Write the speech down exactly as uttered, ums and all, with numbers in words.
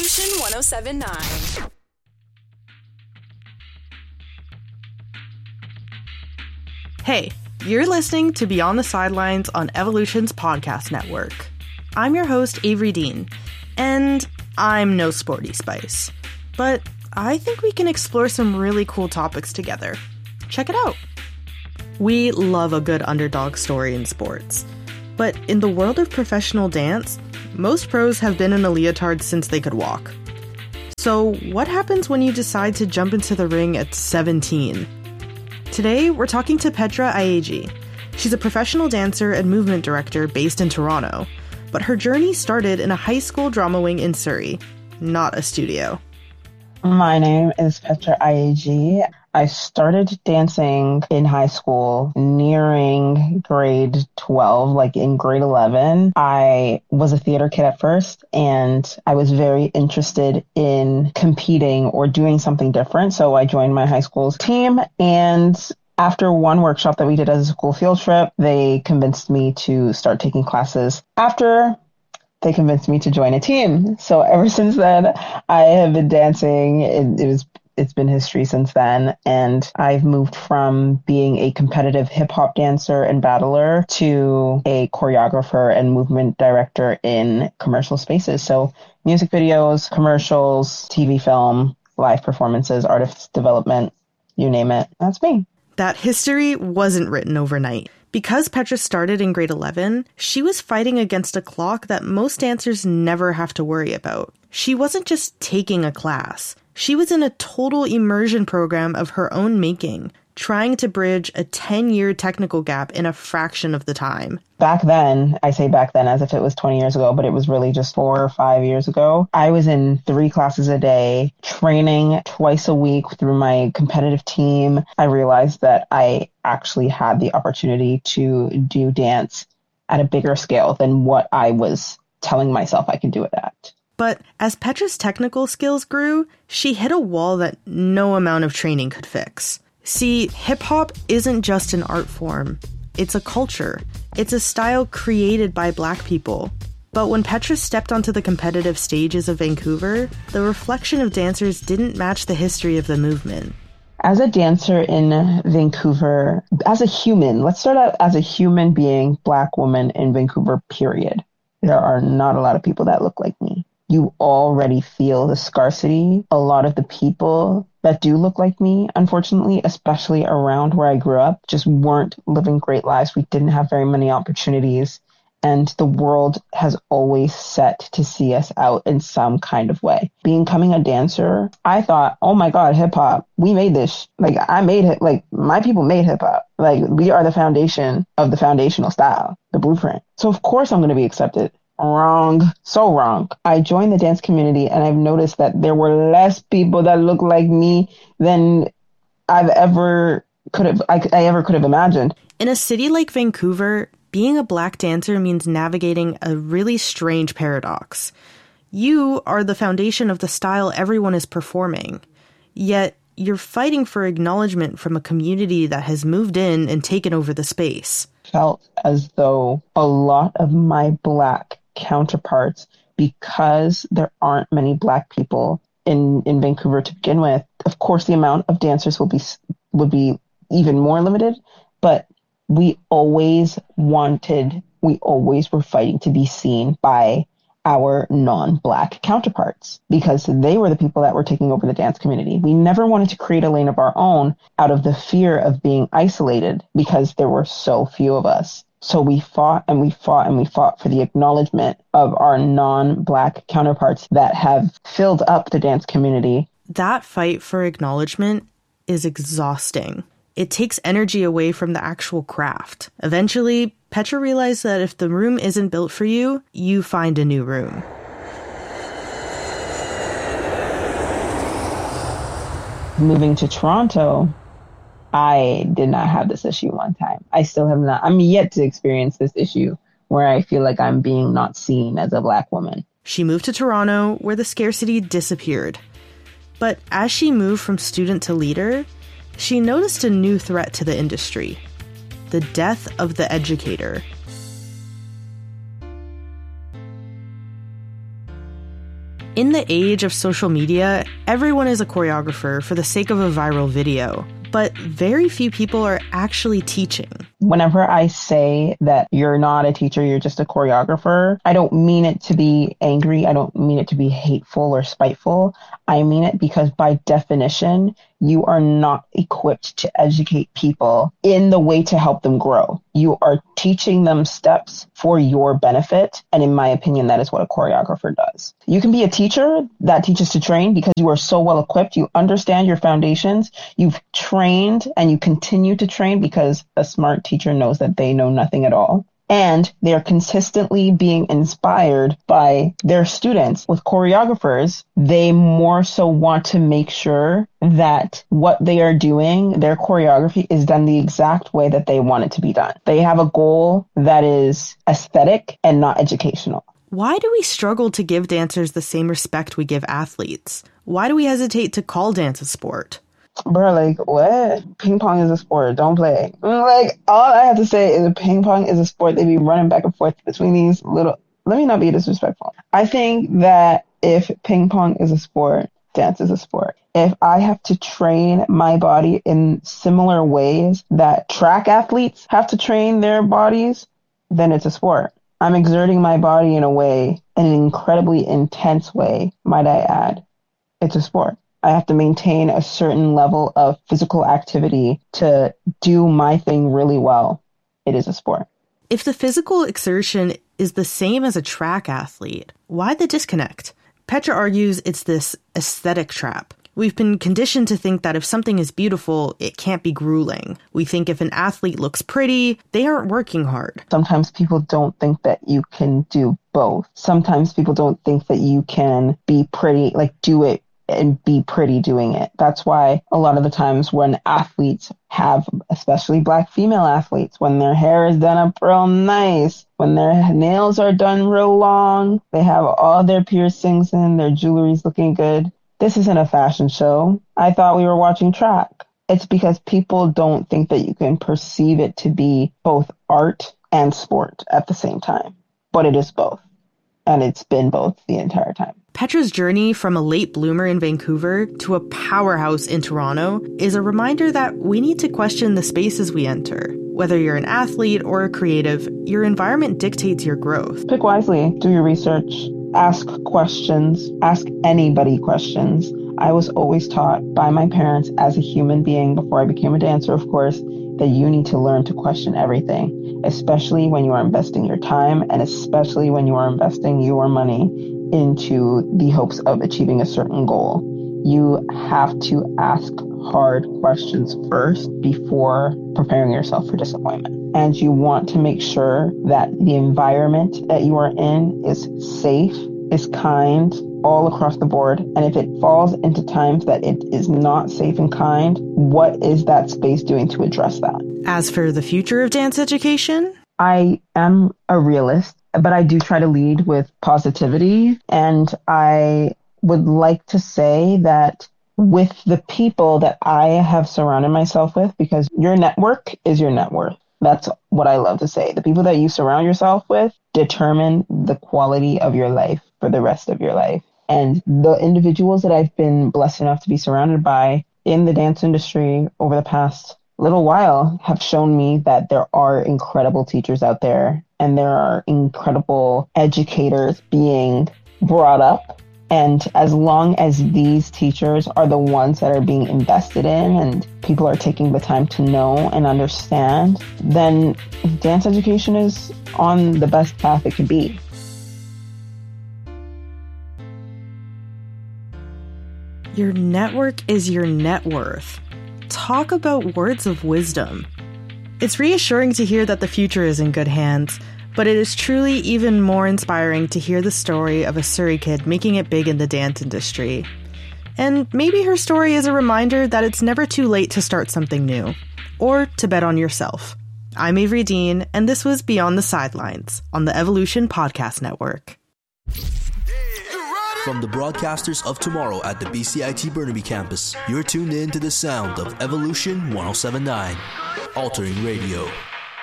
Evolution ten seventy-nine. Hey, you're listening to Beyond the Sidelines on Evolution's podcast network. I'm your host, Avery Dean, and I'm no sporty spice, but I think we can explore some really cool topics together. Check it out. We love a good underdog story in sports, but in the world of professional dance, most pros have been in a leotard since they could walk. So what happens when you decide to jump into the ring at seventeen? Today, we're talking to Petra Aegi. She's a professional dancer and movement director based in Toronto, but her journey started in a high school drama wing in Surrey, not a studio. My name is Petra Aegi. I started dancing in high school nearing grade twelve, like in grade eleven. I was a theater kid at first, and I was very interested in competing or doing something different. So I joined my high school's team, and after one workshop that we did as a school field trip, they convinced me to start taking classes. After they convinced me to join a team. So ever since then, I have been dancing. It, it was It's been history since then, and I've moved from being a competitive hip-hop dancer and battler to a choreographer and movement director in commercial spaces. So music videos, commercials, T V film, live performances, artist development, you name it. That's me. That history wasn't written overnight. Because Petra started in grade eleven, she was fighting against a clock that most dancers never have to worry about. She wasn't just taking a class. She was in a total immersion program of her own making, trying to bridge a ten-year technical gap in a fraction of the time. Back then, I say back then as if it was twenty years ago, but it was really just four or five years ago. I was in three classes a day, training twice a week through my competitive team. I realized that I actually had the opportunity to do dance at a bigger scale than what I was telling myself I could do it at. But as Petra's technical skills grew, she hit a wall that no amount of training could fix. See, hip-hop isn't just an art form. It's a culture. It's a style created by Black people. But when Petra stepped onto the competitive stages of Vancouver, the reflection of dancers didn't match the history of the movement. As a dancer in Vancouver, as a human, let's start out as a human being, Black woman in Vancouver, period. There are not a lot of people that look like me. You already feel the scarcity. A lot of the people that do look like me, unfortunately, especially around where I grew up, just weren't living great lives. We didn't have very many opportunities. And the world has always set to see us out in some kind of way. Becoming a dancer, I thought, oh my God, hip hop, we made this. Like I made it, like my people made hip hop. Like we are the foundation of the foundational style, the blueprint. So of course I'm going to be accepted. Wrong. So wrong. I joined the dance community and I've noticed that there were less people that look like me than I've ever could have, I, I ever could have imagined. In a city like Vancouver, being a Black dancer means navigating a really strange paradox. You are the foundation of the style everyone is performing, yet you're fighting for acknowledgement from a community that has moved in and taken over the space. Felt as though a lot of my Black counterparts, because there aren't many Black people in, in Vancouver to begin with, of course the amount of dancers will be would be even more limited, but we always wanted, we always were fighting to be seen by our non-Black counterparts because they were the people that were taking over the dance community. We never wanted to create a lane of our own out of the fear of being isolated because there were so few of us. So we fought and we fought and we fought for the acknowledgement of our non-Black counterparts that have filled up the dance community. That fight for acknowledgement is exhausting. It takes energy away from the actual craft. Eventually, Petra realized that if the room isn't built for you, you find a new room. Moving to Toronto, I did not have this issue one time. I still have not. I'm yet to experience this issue where I feel like I'm being not seen as a Black woman. She moved to Toronto, where the scarcity disappeared. But as she moved from student to leader, she noticed a new threat to the industry: the death of the educator. In the age of social media, everyone is a choreographer for the sake of a viral video, but very few people are actually teaching. Whenever I say that you're not a teacher, you're just a choreographer, I don't mean it to be angry. I don't mean it to be hateful or spiteful. I mean it because by definition, you are not equipped to educate people in the way to help them grow. You are teaching them steps for your benefit. And in my opinion, that is what a choreographer does. You can be a teacher that teaches to train because you are so well equipped. You understand your foundations. You've trained and you continue to train because a smart teacher knows that they know nothing at all. And they're consistently being inspired by their students. With choreographers, they more so want to make sure that what they are doing, their choreography, is done the exact way that they want it to be done. They have a goal that is aesthetic and not educational. Why do we struggle to give dancers the same respect we give athletes? Why do we hesitate to call dance a sport? Bro, like, what? Ping pong is a sport. Don't play. Like, all I have to say is ping pong is a sport. They be running back and forth between these little... Let me not be disrespectful. I think that if ping pong is a sport, dance is a sport. If I have to train my body in similar ways that track athletes have to train their bodies, then it's a sport. I'm exerting my body in a way, in an incredibly intense way, might I add. It's a sport. I have to maintain a certain level of physical activity to do my thing really well. It is a sport. If the physical exertion is the same as a track athlete, why the disconnect? Petra argues it's this aesthetic trap. We've been conditioned to think that if something is beautiful, it can't be grueling. We think if an athlete looks pretty, they aren't working hard. Sometimes people don't think that you can do both. Sometimes people don't think that you can be pretty, like do it and be pretty doing it. That's why a lot of the times when athletes have, especially Black female athletes, when their hair is done up real nice, when their nails are done real long, they have all their piercings in, their jewelry's looking good. This isn't a fashion show. I thought we were watching track. It's because people don't think that you can perceive it to be both art and sport at the same time. But it is both. And it's been both the entire time. Petra's journey from a late bloomer in Vancouver to a powerhouse in Toronto is a reminder that we need to question the spaces we enter. Whether you're an athlete or a creative, your environment dictates your growth. Pick wisely, do your research, ask questions, ask anybody questions. I was always taught by my parents as a human being, before I became a dancer, of course, that you need to learn to question everything, especially when you are investing your time and especially when you are investing your money into the hopes of achieving a certain goal. You have to ask hard questions first before preparing yourself for disappointment. And you want to make sure that the environment that you are in is safe, is kind, all across the board. And if it falls into times that it is not safe and kind, what is that space doing to address that? As for the future of dance education, I am a realist, but I do try to lead with positivity. And I would like to say that with the people that I have surrounded myself with, because your network is your net worth. That's what I love to say. The people that you surround yourself with determine the quality of your life for the rest of your life. And the individuals that I've been blessed enough to be surrounded by in the dance industry over the past little while have shown me that there are incredible teachers out there and there are incredible educators being brought up. And as long as these teachers are the ones that are being invested in and people are taking the time to know and understand, then dance education is on the best path it can be. Your network is your net worth. Talk about words of wisdom. It's reassuring to hear that the future is in good hands, but it is truly even more inspiring to hear the story of a Surrey kid making it big in the dance industry. And maybe her story is a reminder that it's never too late to start something new, or to bet on yourself. I'm Avery Dean, and this was Beyond the Sidelines on the Evolution Podcast Network. From the broadcasters of tomorrow at the B C I T Burnaby campus, you're tuned in to the sound of Evolution one oh seven point nine, altering radio.